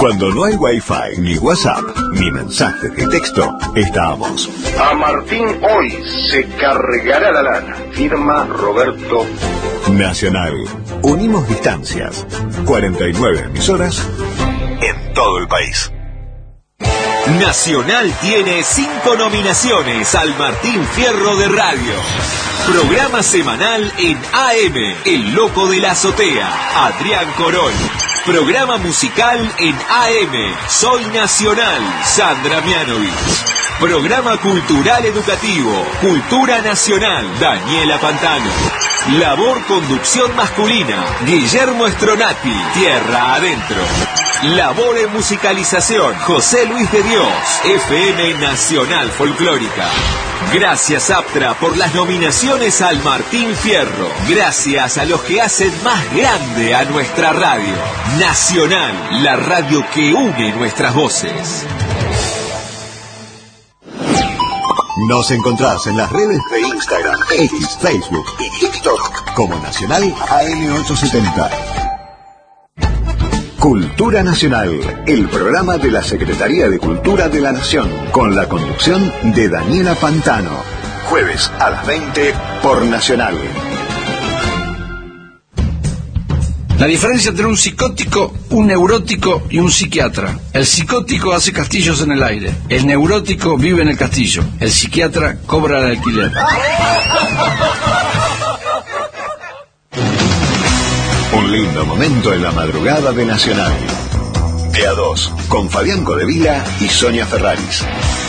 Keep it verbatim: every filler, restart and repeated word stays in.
Cuando no hay wifi, ni WhatsApp, ni mensajes de texto, estamos. A Martín hoy se cargará la lana. Firma Roberto. Nacional. Unimos distancias. cuarenta y nueve emisoras en todo el país. Nacional tiene cinco nominaciones al Martín Fierro de Radio. Programa semanal en A M, El Loco de la Azotea, Adrián Corol. Programa musical en A M, Soy Nacional, Sandra Mianovich. Programa cultural educativo, Cultura Nacional, Daniela Pantano. Labor conducción masculina, Guillermo Stronati, Tierra Adentro. Labor en musicalización, José Luis de Dios, F M Nacional Folclórica. Gracias Aptra por las nominaciones al Martín Fierro. Gracias a los que hacen más grande a nuestra radio. Nacional, la radio que une nuestras voces. Nos encontrás en las redes de Instagram, X, Facebook y TikTok como Nacional A M ochocientos setenta. Cultura Nacional, el programa de la Secretaría de Cultura de la Nación, con la conducción de Daniela Pantano. Jueves a las veinte por Nacional. La diferencia entre un psicótico, un neurótico y un psiquiatra. El psicótico hace castillos en el aire. El neurótico vive en el castillo. El psiquiatra cobra el alquiler. Un lindo momento en la madrugada de Nacional. De a dos, con Fabián Codevila y Sonia Ferraris.